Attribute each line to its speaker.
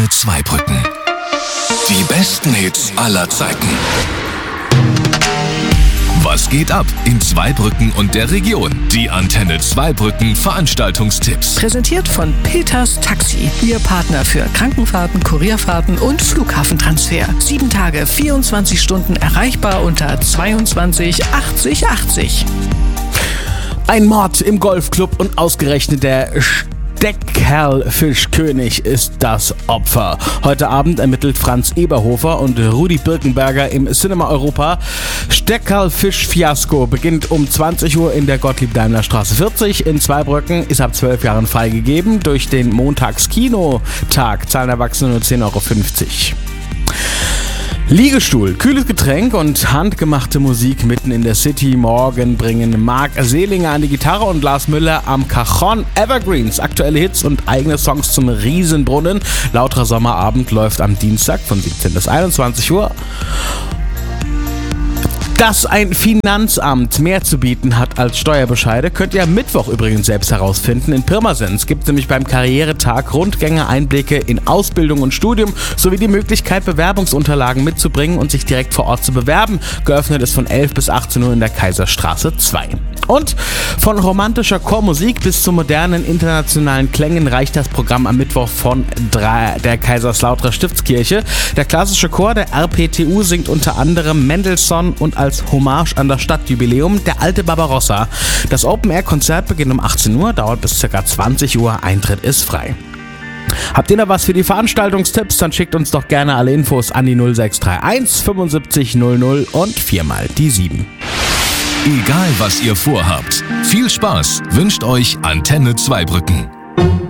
Speaker 1: Antenne Zweibrücken. Die besten Hits aller Zeiten. Was geht ab in Zweibrücken und der Region? Die Antenne Zweibrücken Veranstaltungstipps.
Speaker 2: Präsentiert von Peters Taxi. Ihr Partner für Krankenfahrten, Kurierfahrten und Flughafentransfer. 7 Tage, 24 Stunden erreichbar unter 22 80 80.
Speaker 3: Ein Mord im Golfclub und ausgerechnet der Steckerlfischkönig ist das Opfer. Heute Abend ermittelt Franz Eberhofer und Rudi Birkenberger im Cinema Europa. Steckerlfisch-Fiasko beginnt um 20 Uhr in der Gottlieb-Daimler-Straße 40 in Zweibrücken, ist ab 12 Jahren freigegeben. Durch den Montagskinotag zahlen Erwachsene nur 10,50 Euro. Liegestuhl, kühles Getränk und handgemachte Musik mitten in der City. Morgen bringen Marc Selinger an die Gitarre und Lars Müller am Cajon Evergreens. Aktuelle Hits und eigene Songs zum Riesenbrunnen. Lauterer Sommerabend läuft am Dienstag von 17 bis 21 Uhr. Dass ein Finanzamt mehr zu bieten hat als Steuerbescheide, könnt ihr am Mittwoch übrigens selbst herausfinden. In Pirmasens gibt es nämlich beim Karrieretag Rundgänge, Einblicke in Ausbildung und Studium sowie die Möglichkeit, Bewerbungsunterlagen mitzubringen und sich direkt vor Ort zu bewerben. Geöffnet ist von 11 bis 18 Uhr in der Kaiserstraße 2. Und von romantischer Chormusik bis zu modernen internationalen Klängen reicht das Programm am Mittwoch von der Kaiserslauterer Stiftskirche. Der klassische Chor der RPTU singt unter anderem Mendelssohn und als Hommage an das Stadtjubiläum der alte Barbarossa. Das Open-Air-Konzert beginnt um 18 Uhr, dauert bis ca. 20 Uhr, Eintritt ist frei. Habt ihr noch was für die Veranstaltungstipps? Dann schickt uns doch gerne alle Infos an die 0631 75 00 und 4 mal die 7.
Speaker 1: Egal was ihr vorhabt, viel Spaß wünscht euch Antenne Zweibrücken.